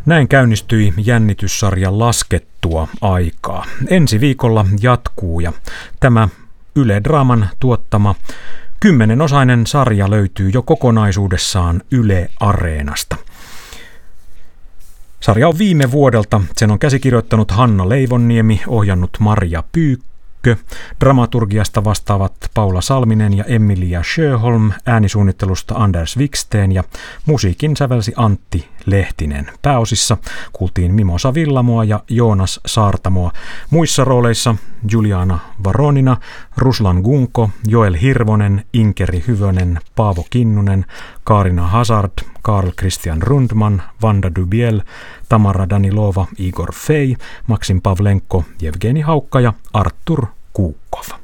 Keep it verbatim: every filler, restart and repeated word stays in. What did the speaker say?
Näin käynnistyi jännityssarjan laskettua aikaa. Ensi viikolla jatkuu ja tämä Yle Draaman tuottama kymmenenosainen sarja löytyy jo kokonaisuudessaan Yle Areenasta. Sarja on viime vuodelta. Sen on käsikirjoittanut Hanna Leivonniemi, ohjannut Marja Pyykkö. Dramaturgiasta vastaavat Paula Salminen ja Emilia Sjöholm, äänisuunnittelusta Anders Wiksten ja musiikin sävelsi Antti Lehtinen. Pääosissa kuultiin Mimosa Villamoa ja Joonas Saartamoa. Muissa rooleissa Juliana Varonina, Ruslan Gunko, Joel Hirvonen, Inkeri Hyvönen, Paavo Kinnunen, Kaarina Hazard, Karl Christian Rundman, Vanda Dubiel, Tamara Danilova, Igor Fey, Maksim Pavlenko, Jevgeni Haukka ja Artur Kuukov.